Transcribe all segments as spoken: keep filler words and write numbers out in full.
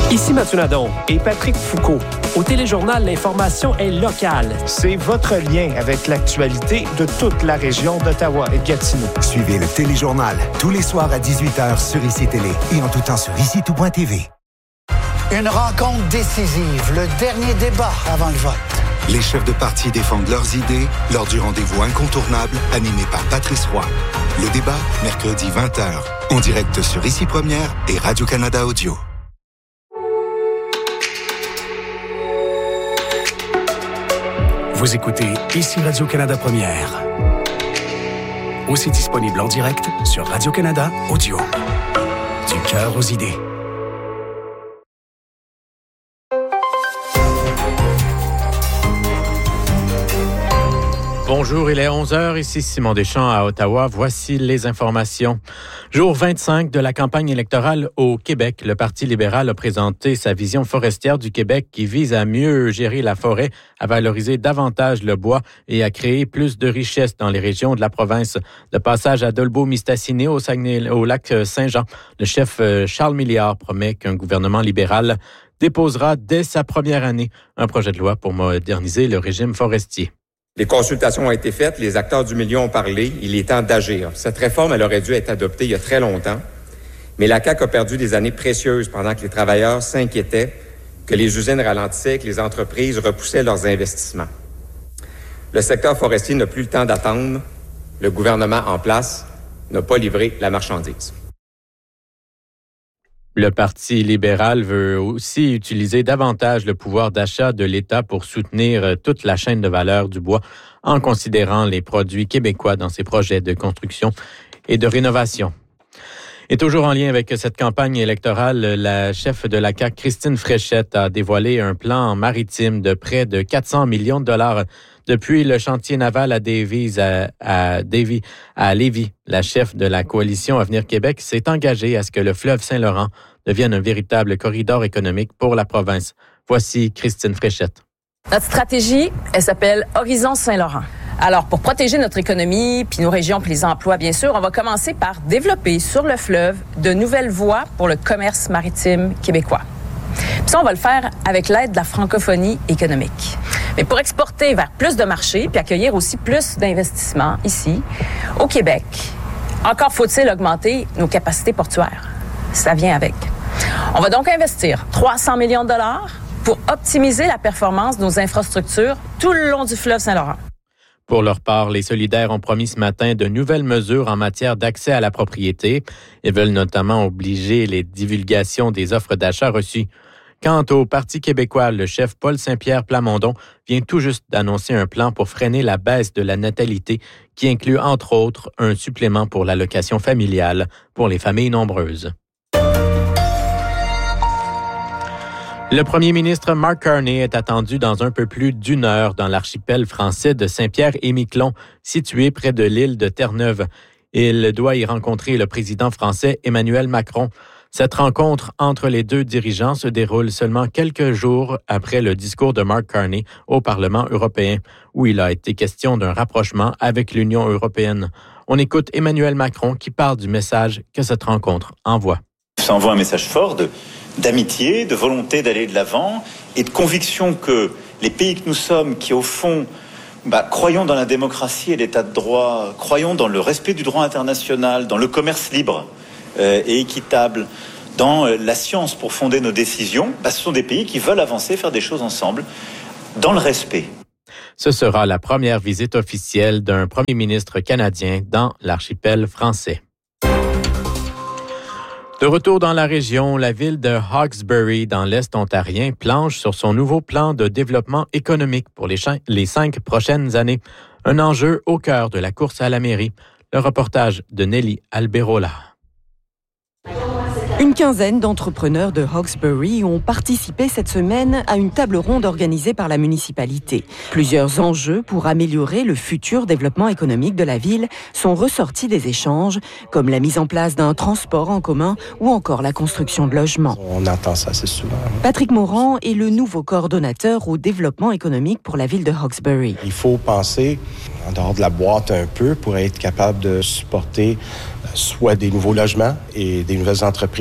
Ici Mathieu Nadon et Patrick Foucault. Au Téléjournal, l'information est locale. C'est votre lien avec l'actualité de toute la région d'Ottawa et de Gatineau. Suivez le Téléjournal tous les soirs à dix-huit heures sur I C Télé et en tout temps sur ici tout point t v. Une rencontre décisive, le dernier débat avant le vote. Les chefs de parti défendent leurs idées lors du rendez-vous incontournable animé par Patrice Roy. Le débat, mercredi vingt heures, en direct sur Ici Première et Radio-Canada Audio. Vous écoutez Ici Radio-Canada Première. Aussi disponible en direct sur Radio-Canada Audio. Du cœur aux idées. Bonjour, il est onze heures, ici Simon Deschamps à Ottawa. Voici les informations. Jour vingt-cinq de la campagne électorale au Québec, le Parti libéral a présenté sa vision forestière du Québec qui vise à mieux gérer la forêt, à valoriser davantage le bois et à créer plus de richesses dans les régions de la province. De passage à Dolbeau-Mistassini au Saguenay, au lac Saint-Jean, le chef Charles Milliard promet qu'un gouvernement libéral déposera dès sa première année un projet de loi pour moderniser le régime forestier. Les consultations ont été faites, les acteurs du milieu ont parlé, il est temps d'agir. Cette réforme, elle aurait dû être adoptée il y a très longtemps, mais la C A Q a perdu des années précieuses pendant que les travailleurs s'inquiétaient que les usines ralentissaient, que les entreprises repoussaient leurs investissements. Le secteur forestier n'a plus le temps d'attendre. Le gouvernement en place n'a pas livré la marchandise. Le Parti libéral veut aussi utiliser davantage le pouvoir d'achat de l'État pour soutenir toute la chaîne de valeur du bois en considérant les produits québécois dans ses projets de construction et de rénovation. Et toujours en lien avec cette campagne électorale, la chef de la C A Q, Christine Fréchette, a dévoilé un plan maritime de près de quatre cents millions de dollars depuis le chantier naval à Davie, à, à, Davie, à Lévis. La chef de la coalition Avenir Québec s'est engagée à ce que le fleuve Saint-Laurent devienne un véritable corridor économique pour la province. Voici Christine Fréchette. Notre stratégie, elle s'appelle Horizon Saint-Laurent. Alors, pour protéger notre économie, puis nos régions, puis les emplois, bien sûr, on va commencer par développer sur le fleuve de nouvelles voies pour le commerce maritime québécois. Puis ça, on va le faire avec l'aide de la francophonie économique. Mais pour exporter vers plus de marchés, puis accueillir aussi plus d'investissements ici, au Québec, encore faut-il augmenter nos capacités portuaires. Ça vient avec. On va donc investir trois cents millions de dollars pour optimiser la performance de nos infrastructures tout le long du fleuve Saint-Laurent. Pour leur part, les solidaires ont promis ce matin de nouvelles mesures en matière d'accès à la propriété. Ils veulent notamment obliger les divulgations des offres d'achat reçues. Quant au Parti québécois, le chef Paul Saint-Pierre Plamondon vient tout juste d'annoncer un plan pour freiner la baisse de la natalité qui inclut entre autres un supplément pour l'allocation familiale pour les familles nombreuses. Le premier ministre Mark Carney est attendu dans un peu plus d'une heure dans l'archipel français de Saint-Pierre-et-Miquelon, situé près de l'île de Terre-Neuve. Il doit y rencontrer le président français Emmanuel Macron. Cette rencontre entre les deux dirigeants se déroule seulement quelques jours après le discours de Mark Carney au Parlement européen, où il a été question d'un rapprochement avec l'Union européenne. On écoute Emmanuel Macron qui parle du message que cette rencontre envoie. Ça envoie un message fort de, d'amitié, de volonté d'aller de l'avant et de conviction que les pays que nous sommes, qui au fond bah, croyons dans la démocratie et l'état de droit, croyons dans le respect du droit international, dans le commerce libre euh, et équitable, dans euh, la science pour fonder nos décisions, bah, ce sont des pays qui veulent avancer, faire des choses ensemble, dans le respect. Ce sera la première visite officielle d'un premier ministre canadien dans l'archipel français. De retour dans la région, la ville de Hawkesbury, dans l'Est ontarien, planche sur son nouveau plan de développement économique pour les, ch- les cinq prochaines années. Un enjeu au cœur de la course à la mairie. Le reportage de Nelly Alberola. Une quinzaine d'entrepreneurs de Hawkesbury ont participé cette semaine à une table ronde organisée par la municipalité. Plusieurs enjeux pour améliorer le futur développement économique de la ville sont ressortis des échanges, comme la mise en place d'un transport en commun ou encore la construction de logements. On entend ça assez souvent. Patrick Morand est le nouveau coordonnateur au développement économique pour la ville de Hawkesbury. Il faut penser en dehors de la boîte un peu pour être capable de supporter soit des nouveaux logements et des nouvelles entreprises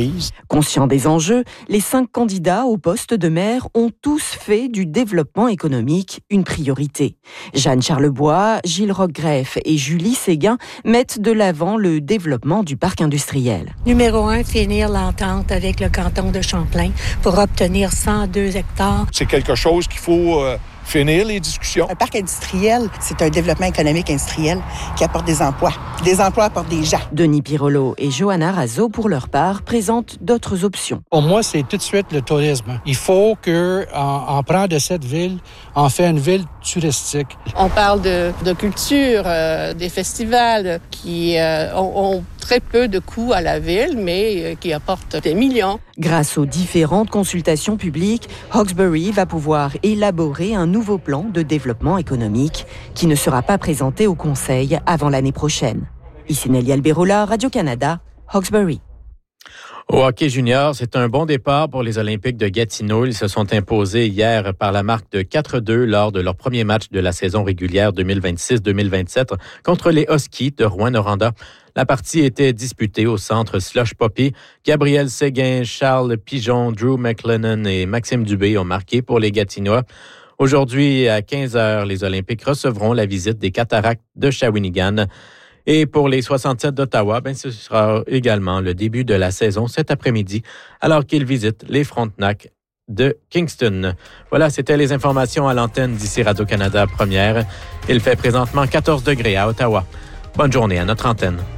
entreprises. Conscients des enjeux, les cinq candidats au poste de maire ont tous fait du développement économique une priorité. Jeanne Charlebois, Gilles Roquegreff et Julie Séguin mettent de l'avant le développement du parc industriel. Numéro un, finir l'entente avec le canton de Champlain pour obtenir cent deux hectares. C'est quelque chose qu'il faut euh, finir les discussions. Un parc industriel, c'est un développement économique industriel qui apporte des emplois. Des emplois apportent des gens. Denis Pirolo et Johanna Razzo, pour leur part, présentent d'autres options. Pour moi, c'est tout de suite le tourisme. Il faut qu'on on prend de cette ville, on fait une ville touristique. On parle de, de culture, euh, des festivals qui euh, ont, ont très peu de coûts à la ville, mais euh, qui apportent des millions. Grâce aux différentes consultations publiques, Hawkesbury va pouvoir élaborer un nouveau plan de développement économique qui ne sera pas présenté au Conseil avant l'année prochaine. Ici Nelly Alberola, Radio-Canada, Hawkesbury. Au hockey junior, c'est un bon départ pour les Olympiques de Gatineau. Ils se sont imposés hier par la marque de quatre deux lors de leur premier match de la saison régulière deux mille vingt-six deux mille vingt-sept contre les Huskies de Rouyn-Noranda. La partie était disputée au centre Slush Poppy. Gabriel Séguin, Charles Pigeon, Drew McLennan et Maxime Dubé ont marqué pour les Gatinois. Aujourd'hui, à quinze heures, les Olympiques recevront la visite des Cataractes de Shawinigan. Et pour les soixante-sept d'Ottawa, ben, ce sera également le début de la saison cet après-midi, alors qu'ils visitent les Frontenac de Kingston. Voilà, c'était les informations à l'antenne d'ici Radio-Canada Première. Il fait présentement quatorze degrés à Ottawa. Bonne journée à notre antenne.